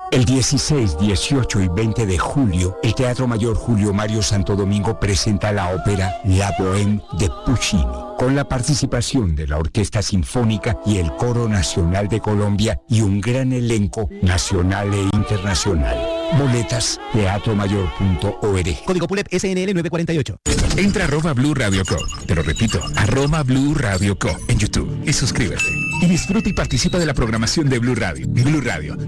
El 16, 18 y 20 de julio, el Teatro Mayor Julio Mario Santo Domingo presenta la ópera La Bohème de Puccini, con la participación de la Orquesta Sinfónica y el Coro Nacional de Colombia y un gran elenco nacional e internacional. Boletas, teatromayor.org. Código PULEP SNL 948. Entra a @Blue Radio Co. Te lo repito, @Blue Radio Co. en YouTube y suscríbete. Y disfruta y participa de la programación de Blue Radio. Blue Radio,